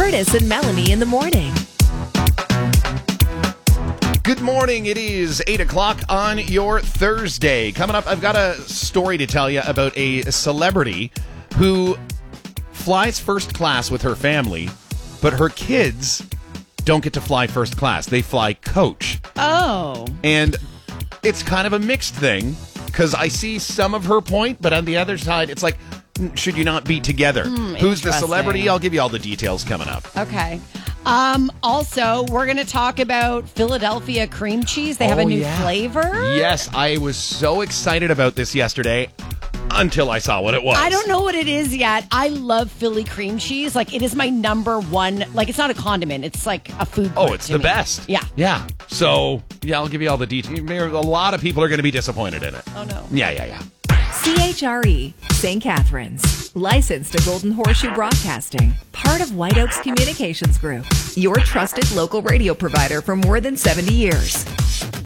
Curtis and Melanie in the morning. Good morning. It is 8 o'clock on your Thursday. Coming up, I've got a story to tell you about a celebrity who flies first class with her family, but her kids don't get to fly first class. They fly coach. Oh. And it's kind of a mixed thing because I see some of her point, but on the other side, it's like, should you not be together? Who's the celebrity? I'll give you all the details coming up. Okay. Also, we're going to talk about Philadelphia cream cheese. They have a new flavor. Yes, I was so excited about this yesterday until I saw what it was. I don't know what it is yet. I love Philly cream cheese. Like, it is my number one. Like, it's not a condiment. It's like a food. Oh, it's the best. Yeah. Yeah. So, I'll give you all the details. A lot of people are going to be disappointed in it. Oh, no. Yeah. CHRE, St. Catharines. Licensed to Golden Horseshoe Broadcasting. Part of White Oaks Communications Group. Your trusted local radio provider for more than 70 years.